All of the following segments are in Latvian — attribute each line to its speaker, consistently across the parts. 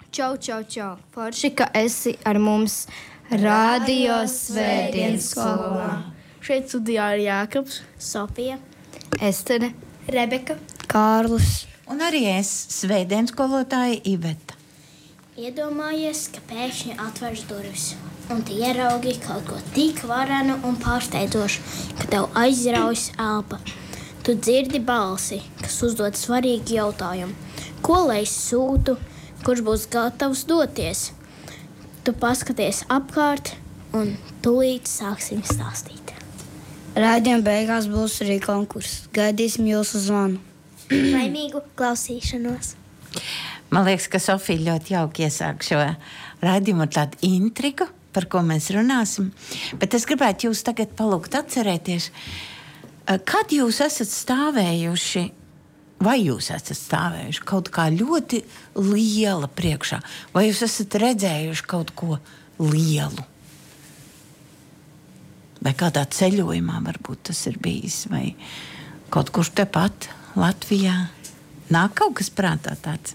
Speaker 1: Čau, čau, čau. Forši, ka esi ar mums Radio Svētdienas skolā.
Speaker 2: Šeit studijā ir Jākabs,
Speaker 3: Sofija,
Speaker 1: Estere,
Speaker 3: Rebeka,
Speaker 1: Kārlis.
Speaker 4: Un arī es, svētdienas skolotāja Iveta.
Speaker 3: Iedomājies, ka pēkšņi atvērs durvis, un tu ieraugi kaut ko tik varenu un pārsteidzošu, ka tev aizraujas elpa. Tu dzirdi balsi, kas uzdod svarīgu jautājumu. Ko lai es sūtu, kurš būs gatavs doties? Tu paskaties apkārt, un tūlīt sāksim stāstīt.
Speaker 1: Raidījuma beigās būs arī konkurss. Gaidīsim jūsu zvanu.
Speaker 3: Laimīgu klausīšanos!
Speaker 4: Man liekas, ka Sofija ļoti jauki iesāk šo raidījumu ar tādu intrigu, par ko mēs runāsim. Bet es gribētu jūs tagad palūgt atcerēties, kad jūs esat stāvējuši, vai jūs esat stāvējuši kaut kā ļoti liela priekšā, vai jūs esat redzējuši kaut ko lielu. Vai kādā ceļojumā varbūt tas ir bijis, vai kaut kur tepat Latvijā. Nāk kaut kas prātā tāds?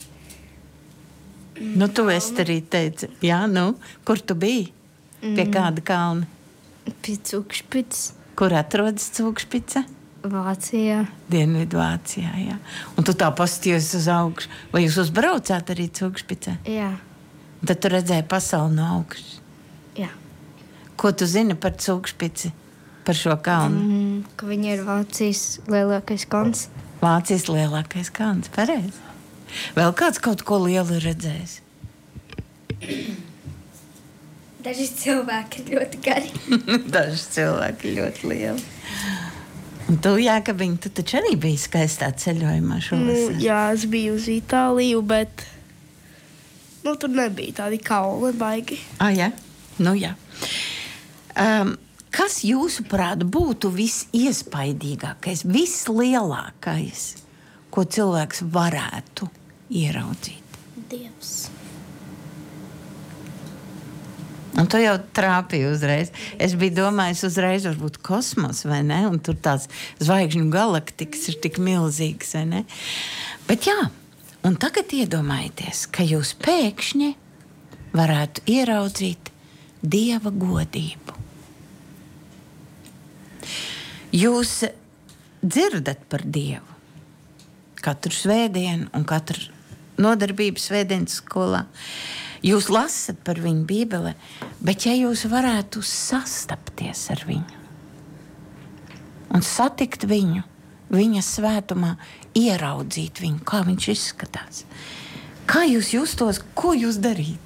Speaker 4: Nu, tu Ester teici, jā, nu, kur tu biji? Pie kāda kalna?
Speaker 1: Pie Cūkšpicas.
Speaker 4: Kur atrodas Cūkšpica?
Speaker 1: Vācijā.
Speaker 4: Dienvidvācijā, jā. Un tu tā paskaties uz augšu. Vai jūs uzbraucāt arī Cūkšpicā?
Speaker 1: Jā.
Speaker 4: Tad tu redzēji pasauli no augšas.
Speaker 1: Jā.
Speaker 4: Ko tu zini par Cūkšpici, par šo kalnu?
Speaker 1: Ka viņa ir Vācijas lielākais kalns.
Speaker 4: Vācijas lielākais kalns, pareizi. Vēl kāds kaut ko lielu ir redzējis?
Speaker 3: Daži cilvēki ir ļoti gari.
Speaker 4: Daži cilvēki ļoti lieli. Un tu, Jākabiņ, tu taču arī biji skaistā ceļojumā šovasar.
Speaker 2: Jā, es biju uz Itāliju, bet tur nebija tādi kauli baigi.
Speaker 4: Jā? Nu jā. Kas jūsuprāt būtu visiespaidīgākais, vislielākais, ko cilvēks varētu ieraudzīt?
Speaker 3: Dievs.
Speaker 4: Un tu jau trāpīji uzreiz. Es biju domājis uzreiz, varbūt kosmos, vai ne? Un tur tās zvaigžņu galaktikas ir tik milzīgas, vai ne? Bet jā, un tagad iedomājieties, ka jūs pēkšņi varētu ieraudzīt Dieva godību. Jūs dzirdat par Dievu katru svētdienu un katru nodarbību svētdienas skolā. Jūs lasat par viņu Bībelē, bet ja jūs varētu sastapties ar viņu un satikt viņu, viņa svētumā, ieraudzīt viņu, kā viņš izskatās, kā jūs justos, ko jūs darītu?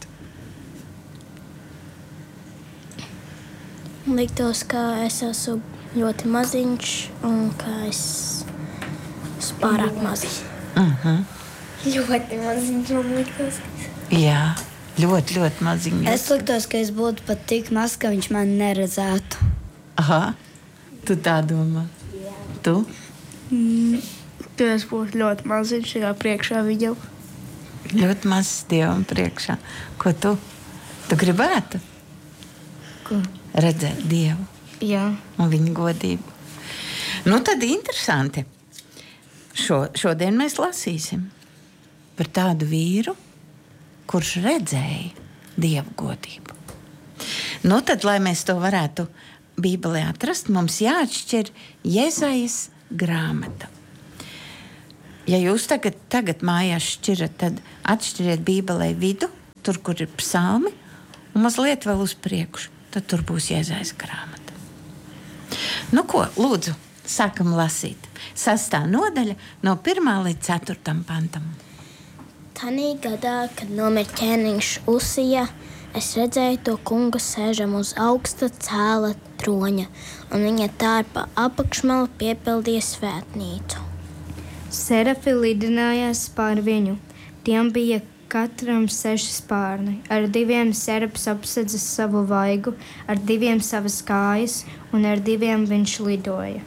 Speaker 3: Liktos, ka es esmu ļoti maziņš un ka es esmu pārāk maziņš. Ļoti maziņš, man liktos.
Speaker 4: Jā, ļoti, ļoti maziņš.
Speaker 1: Es liktos, ka es būtu pat tik maz, ka viņš mani neredzētu.
Speaker 4: Aha, tu tā domā?
Speaker 3: Jā.
Speaker 4: Tu?
Speaker 2: Tad es būtu ļoti maziņš, kā priekšā viņam.
Speaker 4: Ļoti mazs Dievam priekšā. Ko tu? Tu gribētu?
Speaker 1: Ko?
Speaker 4: Redzēt Dievu.
Speaker 1: Jā.
Speaker 4: Un viņa godību. Nu, tad interesanti. Šodien mēs lasīsim par tādu vīru, kurš redzēja Dieva godību. Nu, tad, lai mēs to varētu Bībelē atrast, mums jāatšķir Jezajas grāmata. Ja jūs tagad mājās šķirat, tad atšķiriet Bībelē vidu, tur, kur ir psalmi, un mazliet vēl uz priekšu. Tad tur būs Jezajas grāmata. Nu ko, lūdzu, sākam lasīt. 6. nodaļa no 1. līdz 4. pantam.
Speaker 3: Tanī gadā, kad nomira ķēniņš Usija, es redzēju to kungu sēžam uz augsta cēla troņa, un viņa tārpa apakšmala piepildīja svētnīcu.
Speaker 1: Serafi lidinājās pār viņu. Tiem bija katram 6 spārni. Ar 2 serapis apsedzis savu vaigu, ar 2 savas kājas, un ar 2 viņš lidoja.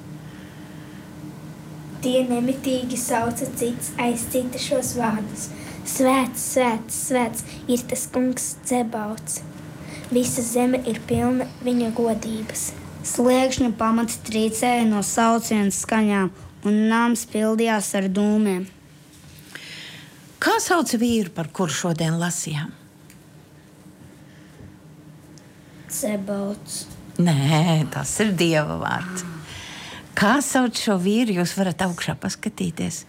Speaker 5: Tie nemitīgi sauca cits aiz cita šos vārdus. Svēts, svēts, svēts ir tas kungs Dzebauts. Visa zeme ir pilna viņa godības.
Speaker 1: Sliekšņa pamati trīcēja no sauciena skaņām, un nams pildījās ar dūmiem.
Speaker 4: Kā sauc vīru, par kuru šodien lasījām?
Speaker 5: Cebauts.
Speaker 4: Nē, tas ir Dieva vārds. Kā sauc šo vīru? Jūs varat augšā paskatīties.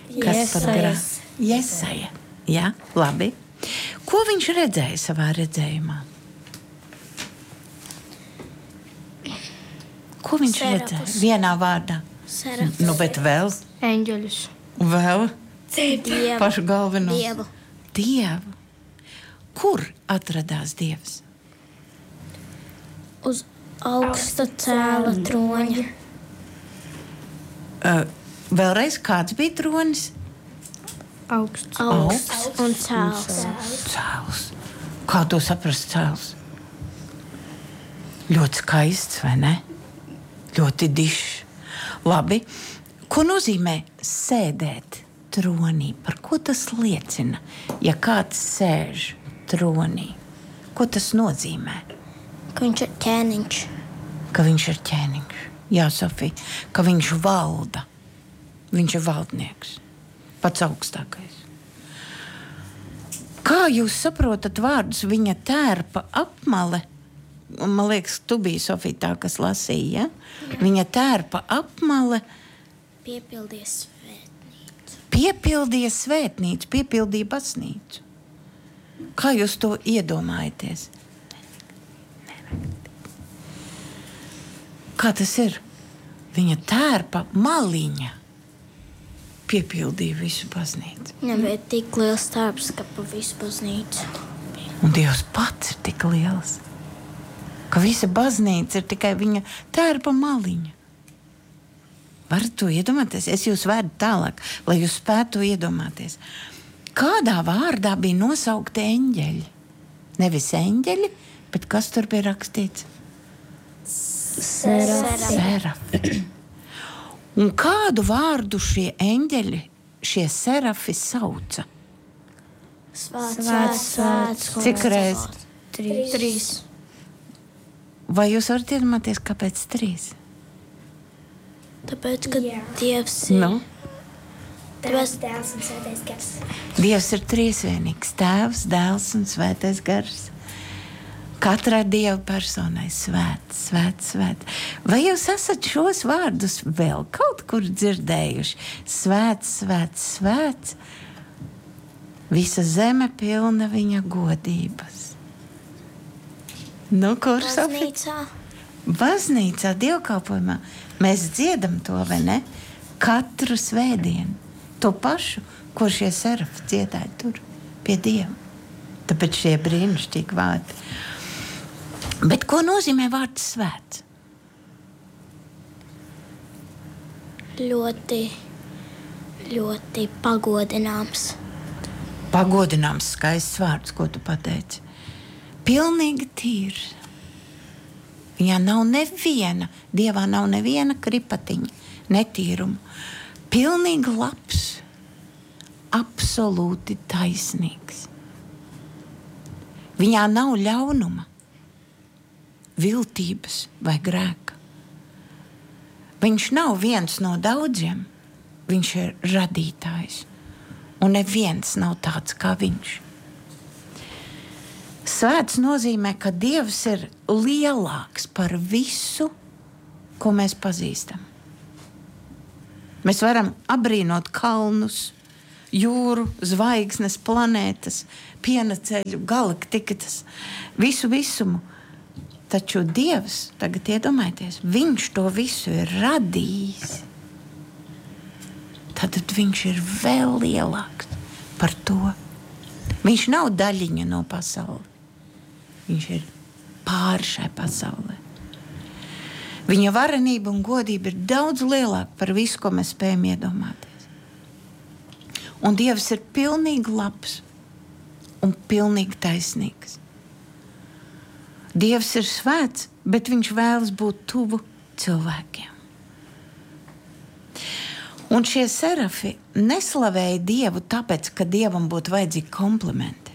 Speaker 4: Jesaja. Jā, labi. Ko viņš redzēja savā redzējumā? Ko viņš redzēja? Vienā vārdā.
Speaker 3: Serafus.
Speaker 4: Nu, bet vēl?
Speaker 1: Eņģeļus.
Speaker 4: Vēl?
Speaker 3: Dievu.
Speaker 4: Pašu galveno.
Speaker 3: Dievu.
Speaker 4: Kur atradās Dievs?
Speaker 3: Uz augsta cēla troņa.
Speaker 4: Vēlreiz, kāds bija tronis?
Speaker 1: Augsts.
Speaker 3: Augsts un cēls.
Speaker 4: Cēls. Kā to saprast cēls? Ļoti skaists, vai ne? Ļoti dišs. Labi. Ko nozīmē sēdēt tronī? Par ko tas liecina? Ja kāds sēž tronī, ko tas nozīmē?
Speaker 3: Ka viņš ir ķēniņš.
Speaker 4: Ka viņš ir ķēniņš. Jā, Sofija, ka viņš valda. Viņš ir valdnieks. Pats augstākais. Kā jūs saprotat vārdus viņa tērpa apmale? Man liekas, tu biji, Sofija, tā, kas lasīja. Ja? Viņa tērpa apmale
Speaker 3: Piepildies svētnīcu.
Speaker 4: Piepildīja baznīcu. Kā jūs to iedomājaties? Kā tas ir? Viņa tērpa maliņa piepildīja visu baznīcu.
Speaker 3: Nebija tik liels tērps, ka pa visu baznīcu.
Speaker 4: Un Dievs pats ir tik liels, ka visa baznīca ir tikai viņa tērpa maliņa. Varat to iedomāties? Es jūs vedu tālāk, lai jūs spētu to iedomāties. Kādā vārdā bija nosaukti eņģeļi? Nevis eņģeļi, bet kas tur bija rakstīts? Serafi. Un kādu vārdu šie eņģeļi, šie serafi sauca?
Speaker 3: Svēts.
Speaker 4: Cik reizes?
Speaker 3: 3.
Speaker 4: Vai jūs varat iedomāties, kāpēc 3?
Speaker 3: Tāpēc, ka Dievs ir.
Speaker 4: Nu?
Speaker 5: Tēvs, Dēls un Svētais Gars.
Speaker 4: Dievs ir triesvienīgs. Tēvs, Dēls un Svētais Gars. Katrai Dieva personai svēts. Vai jūs esat šos vārdus vēl kaut kur dzirdējuši? Svēts. Visa zeme pilna viņa godības. Nu, kur
Speaker 3: Baznīcā.
Speaker 4: Baznīcā, dievkalpojumā. Mēs dziedam to, vai ne? Katru svētdienu. To pašu, ko šie serafi dziedāja tur pie Dieva. Tāpēc šie brīnišķīgi vārdi. Bet ko nozīmē vārds svēts?
Speaker 3: Ļoti pagodināms.
Speaker 4: Pagodināms, skaists vārds, ko tu pateici. Pilnīgi tīrs. Viņā nav neviena, Dievā nav neviena kripatiņa, netīruma. Pilnīgi labs, absolūti taisnīgs. Viņā nav ļaunuma, viltības vai grēka. Viņš nav viens no daudziem, viņš ir radītājs, un neviens nav tāds kā viņš. Svēts nozīmē, ka Dievs ir lielāks par visu, ko mēs pazīstam. Mēs varam abrīnot kalnus, jūru, zvaigznes, planētas, piena ceļu, galaktikas, visu visumu. Taču Dievs, tagad iedomājieties, viņš to visu ir radījis. Tad viņš ir vēl lielāks par to. Viņš nav daļiņa no pasaules. Viņš ir pāri šai pasaulē. Viņa varenība un godība ir daudz lielāka par visu, ko mēs spējam iedomāties. Un Dievs ir pilnīgi labs un pilnīgi taisnīgs. Dievs ir svēts, bet viņš vēlas būt tuvu cilvēkiem. Un šie serafi neslavēja Dievu tāpēc, ka Dievam būtu vajadzīgi komplimenti.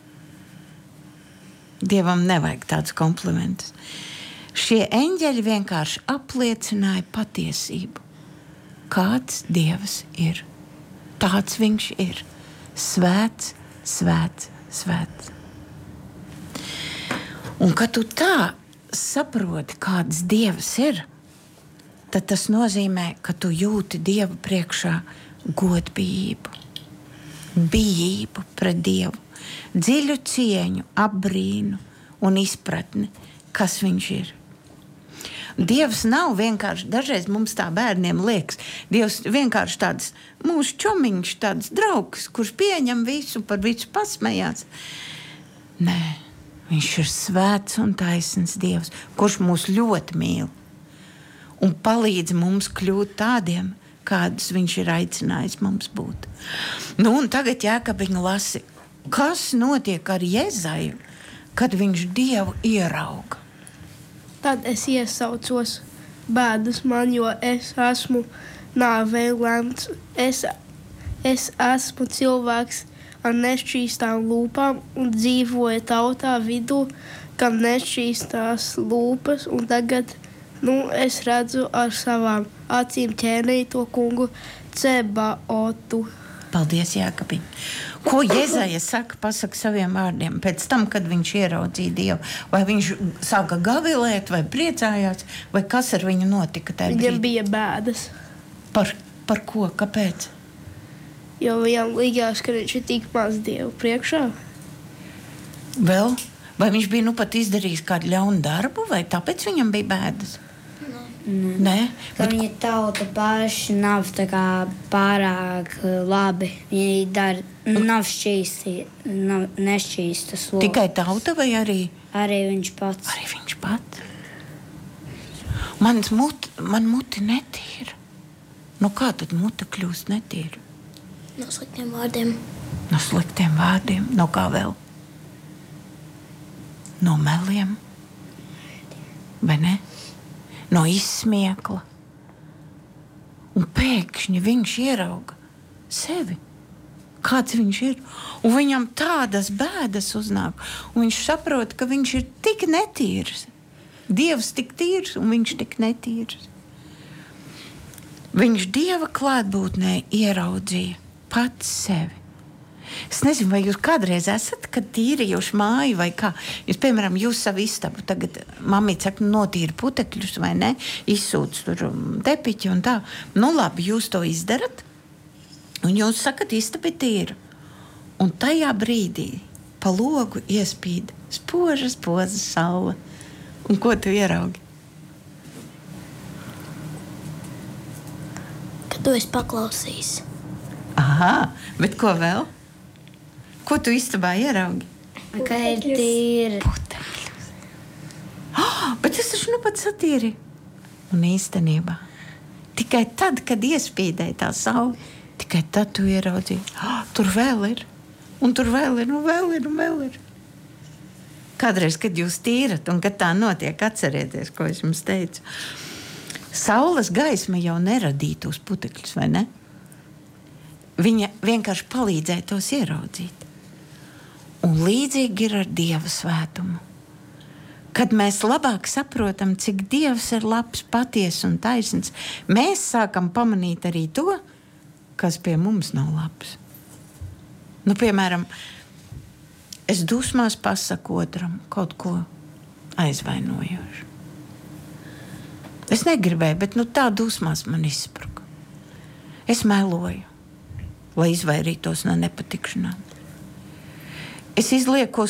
Speaker 4: Dievam nevajag tādus komplimentus. Šie eņģeļi vienkārši apliecināja patiesību. Kāds Dievs ir? Tāds viņš ir. Svēts, svēts, svēts. Un kad tu tā saproti, kāds Dievs ir, tad tas nozīmē, ka tu jūti Dievu priekšā godbijību, bijību pret Dievu, dziļu cieņu, apbrīnu un izpratni, kas viņš ir. Dievs nav vienkārši, dažreiz mums tā bērniem liekas, Dievs vienkārši tāds mūsu čomiņš, tāds draugs, kurš pieņem visu, par visu pasmējās. Nē, viņš ir svēts un taisns Dievs, kurš mūs ļoti mīl un palīdz mums kļūt tādiem, kādus viņš ir aicinājis mums būt. Nu, un tagad Jēkabiņa lasi, kas notiek ar Jezaju, kad viņš Dievu ierauga?
Speaker 2: Tad es iesaucos bēdas man, jo es esmu nāvei lemts. Es esmu cilvēks ar nešķīstām lūpām un dzīvoju tautā vidū, kam nešķīstās lūpas, un tagad es redzu ar savām acīm ķēnīto kungu Cebaotu.
Speaker 4: Paldies, Jēkabiņ. Ko Jezaja saka, pasaka saviem vārdiem pēc tam, kad viņš ieraudzīja Dievu? Vai viņš sāka gavilēt, vai priecājās, vai kas ar viņu notika tajā brīdī?
Speaker 2: Viņam bija bēdas.
Speaker 4: Par ko? Kāpēc?
Speaker 2: Jo viņam likās, ka viņš ir tik maz Dievu priekšā.
Speaker 4: Vēl? Vai viņš bija pat izdarījis kādu ļaunu darbu, vai tāpēc viņam bija bēdas? Nē,
Speaker 6: ka viņa tauta paši nav tā kā pārāk labi. Viņi nav šķīsti, nešķīstas lūpas.
Speaker 4: Tikai tauta vai arī?
Speaker 6: Arī viņš pats.
Speaker 4: Arī viņš pats. Man muti netīra. Nu kā tad muta kļūst netīra?
Speaker 3: No sliktiem vārdiem.
Speaker 4: No sliktiem vārdiem? No kā vēl? No meliem? Vai ne? No izsmiekla. Un pēkšņi viņš ierauga sevi. Kāds viņš ir? Un viņam tādas bēdas uznāk. Un viņš saprot, ka viņš ir tik netīrs. Dievs tik tīrs un viņš tik netīrs. Viņš Dieva klātbūtnē ieraudzīja pats sevi. Es nezinu, vai jūs kādreiz esat, kad tīrījuši māju vai kā. Jūs, piemēram, jūs savu istabu tagad, mamīte saka, notīri putekļus vai ne, izsūc tur tepiķi un tā. Nu labi, jūs to izdarat un jūs sakat, istaba ir tīra. Un tajā brīdī pa logu iespīd spoža saule. Un ko tu ieraugi?
Speaker 3: Kad tu esi paklausījis.
Speaker 4: Aha, bet ko vēl? Ko tu istabā ieraugi?
Speaker 6: Ka ir tīri.
Speaker 4: Putekļus. Bet es taču pat satīri. Un īstenībā tikai tad, kad iespīdēja tā saule, tikai tad tu ieraudzīji. Tur vēl ir. Un tur vēl ir, un vēl ir, un vēl ir. Kādreiz, kad jūs tīrat un kad tā notiek, atcerieties, ko es jums teicu. Saules gaisma jau neradīja tos putekļus, vai ne? Viņa vienkārši palīdzēja tos ieraudzīt. Un līdzīgi ir ar Dieva svētumu. Kad mēs labāk saprotam, cik Dievs ir labs, patiess un taisns, mēs sākam pamanīt arī to, kas pie mums nav labs. Nu, piemēram, es dusmās pasaku otram kaut ko aizvainojošu. Es negribēju, bet tā dusmās man izspruka. Es meloju, lai izvairītos no nepatikšanām. Es izliekos